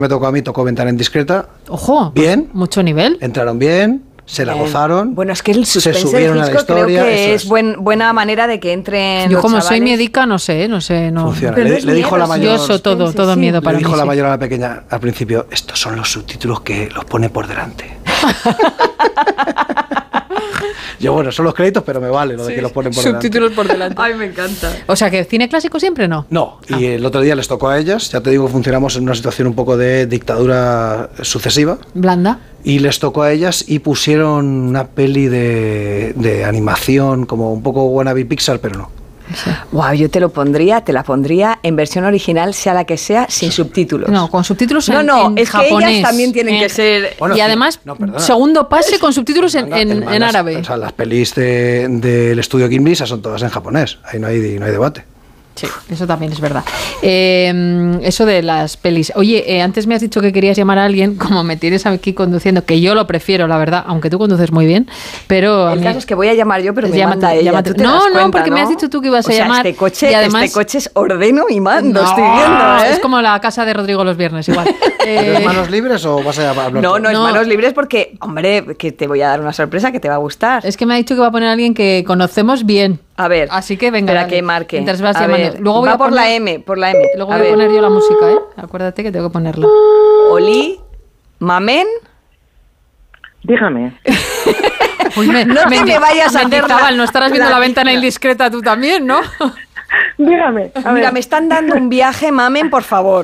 Me tocó a mí, tocó Ventana Indiscreta. Ojo, bien. Pues mucho nivel. Entraron bien, se la gozaron. Bueno, es que el suspense se subieron de a la Hitchcock creo historia, que es buena manera de que entren Yo los como chavales. soy miedica, no sé. Funciona. Pero Le dijo la mayor... Yo eso todo miedo para Le mí. dijo la Sí. mayor a la pequeña al principio, estos son los subtítulos que los pone por delante. Yo, bueno, son los créditos, pero me vale lo de que los ponen por delante. Subtítulos por delante. Ay, me encanta. O sea, que cine clásico siempre no. No, y el otro día les tocó a ellas, ya te digo, funcionamos en una situación un poco de dictadura sucesiva. Blanda. Y les tocó a ellas y pusieron una peli de animación, como un poco wannabe Pixar, pero no. Wow, yo te la pondría en versión original, sea la que sea, sin subtítulos. No, con subtítulos en es japonés. que ellas también tienen que ser... Bueno, y además, segundo pase con subtítulos en árabe. O sea, las pelis del estudio Ghibli son todas en japonés, ahí no hay debate. Sí, eso también es verdad. Eso de las pelis. Oye, antes me has dicho que querías llamar a alguien, como me tienes aquí conduciendo, que yo lo prefiero, la verdad, aunque tú conduces muy bien, pero... El caso es que voy a llamar yo, pero me manda ella. Llámate. ¿Tú te das cuenta, porque me has dicho tú que ibas a llamar. Este coche, y además, este coche es ordeno y mando, no, estoy viendo, ¿eh? Es como la casa de Rodrigo los viernes, igual. ¿Eres manos libres o vas a hablar? No, es manos libres porque, hombre, que te voy a dar una sorpresa que te va a gustar. Es que me ha dicho que va a poner a alguien que conocemos bien. A ver. Así que venga. Espera que marque. Mientras vas a llamando. ver, Luego voy va a por poner, la M. Luego voy a poner yo la música, ¿eh? Acuérdate que tengo que ponerla. Oli, Mamen. Dígame. Uy, no te me vayas a hacer Mendizábal, no estarás viendo la ventana indiscreta tú también, ¿no? Dígame. Mira, me están dando un viaje, Mamen, por favor.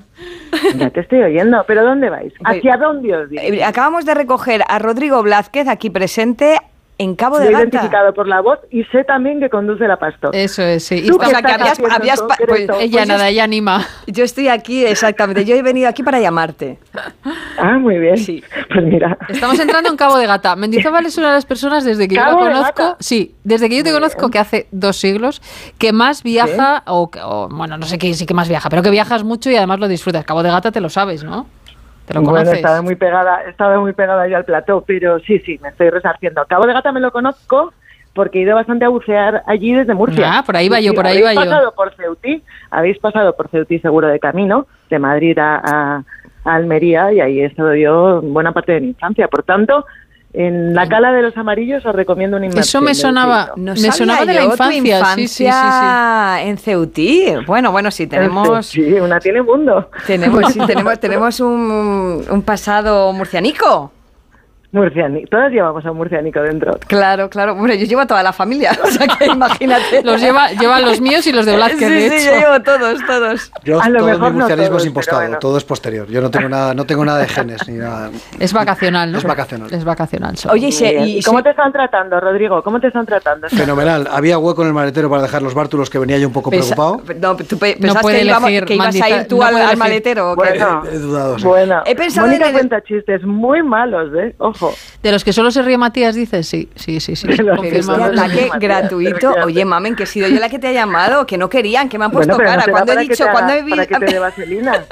Ya te estoy oyendo, pero ¿dónde vais? ¿Hacia dónde os dirigís? Acabamos de recoger a Rodrigo Blázquez, aquí presente, en Cabo de Lo he Gata. identificado por la voz y sé también que conduce la Pastor. Eso es, sí. ¿Tú O sea, que habías pues, ella nada, ella anima. Yo estoy aquí, exactamente. Yo he venido aquí para llamarte. Ah, muy bien. Sí. Pues mira. Estamos entrando en Cabo de Gata. Mendizábal es una de las personas desde que yo la ¿Cabo de conozco, Gata? sí, desde que yo te conozco, que hace 2 siglos, que más viaja, o bueno, no sé qué sí que más viaja, pero que viajas mucho y además lo disfrutas. Cabo de Gata te lo sabes, ¿no? Te lo conoces. Bueno, estaba muy pegada yo al plató, pero sí, me estoy resarciendo. Cabo de Gata me lo conozco porque he ido bastante a bucear allí desde Murcia. Ah, por ahí va yo, por ahí va yo. Habéis pasado por Ceutí seguro de camino, de Madrid a Almería, y ahí he estado yo buena parte de mi infancia. Por tanto, en la Cala de los Amarillos os recomiendo una inmersión. Eso me sonaba, No me sonaba de la infancia. Sí. En Ceutí. Bueno, sí, tenemos... Sí, una tiene mundo. Tenemos un pasado murcianico. Murciánico. Todas llevamos a un murciánico dentro. Claro. Bueno, yo llevo a toda la familia, o sea que imagínate. Lleva los míos y los de Blázquez, de hecho. Sí, yo llevo todos. Yo A lo todo mejor mi no murcianismo todos, es impostado, pero bueno. todo es posterior. Yo no tengo nada de genes ni nada. Es vacacional, ¿no? Es vacacional. Es vacacional. Solo. Oye, ¿Y cómo te están tratando, Rodrigo? ¿Cómo te están tratando? Fenomenal. Había hueco en el maletero para dejar los bártulos, que venía yo un poco preocupado. No, ¿tú pensabas puede elegir, que ibas a ir tú no al puede elegir. maletero? ¿o qué? Bueno, He dudado, sí. Bueno, He pensado Mónica en cuenta chistes muy malos, ¿eh? Ojo. De los que solo se ríe Matías, dices, sí. De los que Este Confirmamos. ataque gratuito. Oye, Mamen, que he sido yo la que te ha llamado, que no querían, que me han puesto Bueno, pero cara. no será Cuando he para que dicho, te cuando haga- he vi- para que te dé vaselina.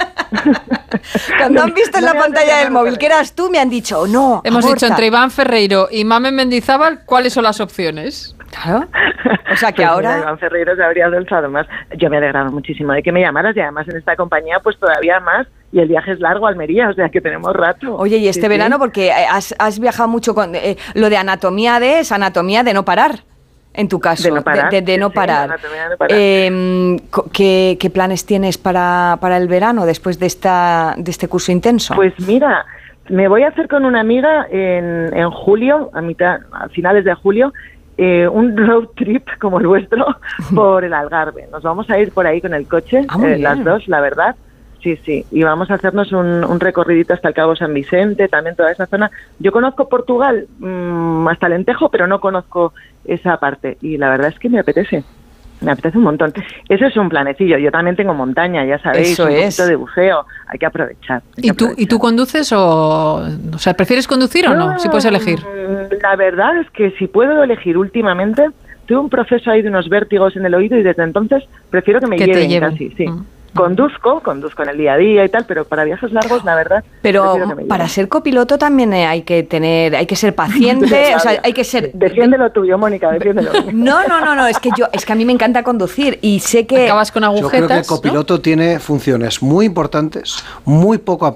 cuando han visto en No la me has pantalla del llamado móvil para que eras tú, me han dicho, no, Hemos aborta. dicho entre Iván Ferreiro y Mamen Mendizábal, ¿cuáles son las opciones? Claro. O sea que Pues ahora... mira, Iván Ferreiro se habría alzado más. Yo me he alegrado muchísimo de que me llamaras y además en esta compañía pues todavía más, y el viaje es largo a Almería, o sea que tenemos rato. Oye, y este Sí, verano, sí. porque has viajado mucho con... lo de anatomía es anatomía de no parar, en tu caso. De no parar, De no sí, parar. anatomía de no parar. ¿Qué planes tienes para el verano después de este curso intenso? Pues mira, me voy a hacer con una amiga en julio, a finales de julio, un road trip como el vuestro por el Algarve. Nos vamos a ir por ahí con el coche, Muy bien. las dos, la verdad. Sí, y vamos a hacernos un recorridito hasta el Cabo San Vicente, también toda esa zona. Yo conozco Portugal hasta Alentejo, pero no conozco esa parte, y la verdad es que me apetece un montón. Eso es un planecillo. Yo también tengo montaña, ya sabéis, Eso un es. poquito de buceo, hay que aprovechar. ¿Y tú conduces o sea, prefieres conducir o no? Si puedes elegir. La verdad es que si puedo elegir últimamente, tuve un proceso ahí de unos vértigos en el oído y desde entonces prefiero que me Que te lleven lleven. casi, sí. Mm. Conduzco en el día a día y tal, pero para viajes largos, la verdad, Pero prefiero que me para lleven. ser copiloto también hay que ser paciente, o sea, hay que ser... Defiende lo tuyo, Mónica, defiéndelo. No, es que a mí me encanta conducir y sé que... Acabas con Yo creo que el agujetas, ¿no? copiloto tiene funciones muy importantes, muy poco